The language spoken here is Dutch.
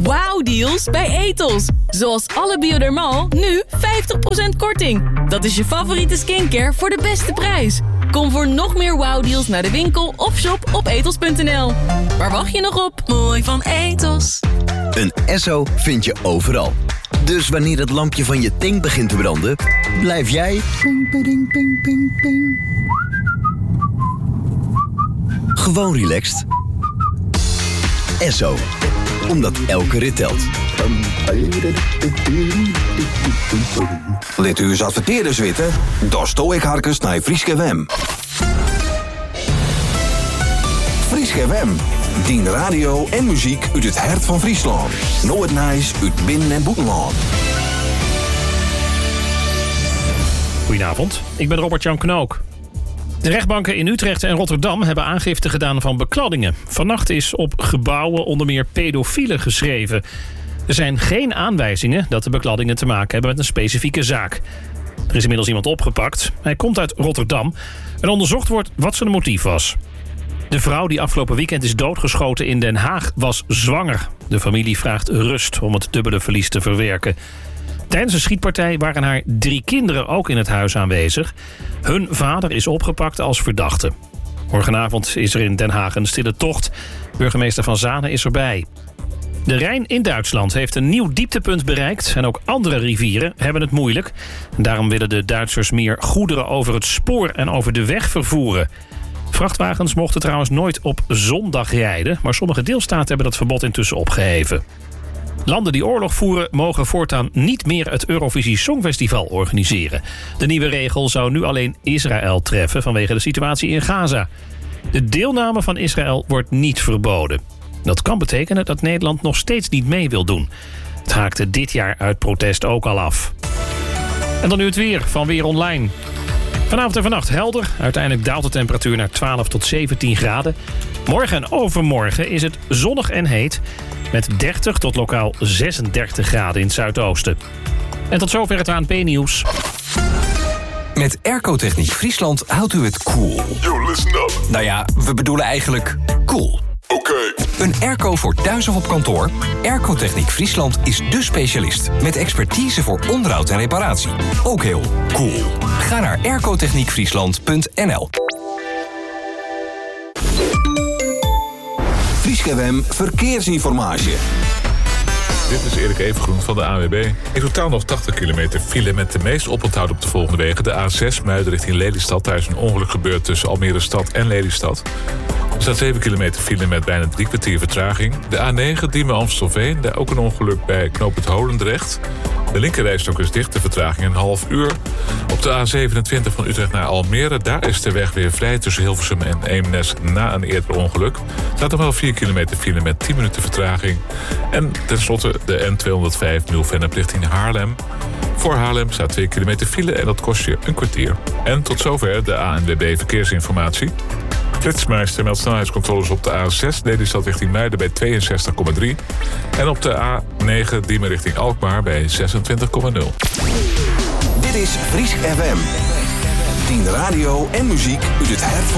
Wow-deals bij Ethos. Zoals alle Biodermal, nu 50% korting. Dat is je favoriete skincare voor de beste prijs. Kom voor nog meer wow-deals naar de winkel of shop op ethos.nl. Waar wacht je nog op? Mooi van Ethos. Een Esso vind je overal. Dus wanneer het lampje van je tank begint te branden, blijf jij ping, ping, ping, ping, ping. Gewoon relaxed. Esso. Omdat elke rit telt. Let u eens adverteerders weten? Daar sto ik harkens naar Frieske Wem. Frieske Wem. Dien radio en muziek uit het hart van Friesland. Nooit nice uit binnen- en buitenland. Goedenavond, ik ben Robert-Jan Knook. De rechtbanken in Utrecht en Rotterdam hebben aangifte gedaan van bekladdingen. Vannacht is op gebouwen onder meer pedofielen geschreven. Er zijn geen aanwijzingen dat de bekladdingen te maken hebben met een specifieke zaak. Er is inmiddels iemand opgepakt. Hij komt uit Rotterdam en onderzocht wordt wat zijn motief was. De vrouw die afgelopen weekend is doodgeschoten in Den Haag was zwanger. De familie vraagt rust om het dubbele verlies te verwerken. Tijdens de schietpartij waren haar 3 kinderen ook in het huis aanwezig. Hun vader is opgepakt als verdachte. Morgenavond is er in Den Haag een stille tocht. Burgemeester Van Zanen is erbij. De Rijn in Duitsland heeft een nieuw dieptepunt bereikt. En ook andere rivieren hebben het moeilijk. En daarom willen de Duitsers meer goederen over het spoor en over de weg vervoeren. Vrachtwagens mochten trouwens nooit op zondag rijden. Maar sommige deelstaten hebben dat verbod intussen opgeheven. Landen die oorlog voeren mogen voortaan niet meer het Eurovisie Songfestival organiseren. De nieuwe regel zou nu alleen Israël treffen vanwege de situatie in Gaza. De deelname van Israël wordt niet verboden. Dat kan betekenen dat Nederland nog steeds niet mee wil doen. Het haakte dit jaar uit protest ook al af. En dan nu het weer van Weer Online. Vanavond en vannacht helder. Uiteindelijk daalt de temperatuur naar 12 tot 17 graden. Morgen en overmorgen is het zonnig en heet. Met 30 tot lokaal 36 graden in het zuidoosten. En tot zover het ANP-nieuws. Met Airco-techniek Friesland houdt u het cool. Yo, listen up. Nou ja, we bedoelen eigenlijk cool. Oké. Een airco voor thuis of op kantoor? Airco-techniek Friesland is dé specialist. Met expertise voor onderhoud en reparatie. Ook heel cool. Ga naar aircotechniekfriesland.nl. Frieske Wem Verkeersinformatie. Dit is Erik Evengroen van de ANWB. In totaal nog 80 kilometer file met de meest oponthoud op de volgende wegen. De A6 Muiden richting Lelystad. Daar is een ongeluk gebeurd tussen Almere Stad en Lelystad. Er staat 7 kilometer file met bijna 3 kwartier vertraging. De A9 Diemen-Amstelveen. Daar ook een ongeluk bij knooppunt Holendrecht. De linkerrijstok is dicht, de vertraging een half uur. Op de A27 van Utrecht naar Almere. Daar is de weg weer vrij tussen Hilversum en Eemnes na een eerder ongeluk. Er staat nog wel 4 kilometer file met 10 minuten vertraging. En tenslotte de N205 Nieuw-Vennep richting Haarlem. Voor Haarlem staat 2 kilometer file en dat kost je een kwartier. En tot zover de ANWB Verkeersinformatie. Flitsmeister meldt snelheidscontroles op de A6 Lelystad richting Muiden bij 62,3. En op de A9 Diemen richting Alkmaar bij 26,0. Dit is Friesk FM. 10 radio en muziek uit het hart van